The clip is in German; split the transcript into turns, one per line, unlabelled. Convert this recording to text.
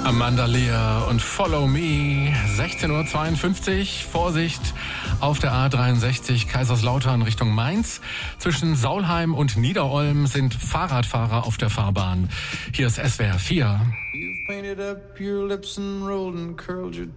Amanda Lear und Follow Me, 16:52 Uhr. Vorsicht auf der A63 Kaiserslautern Richtung Mainz. Zwischen Saulheim und Niederolm sind Fahrradfahrer auf der Fahrbahn. Hier ist SWR 4.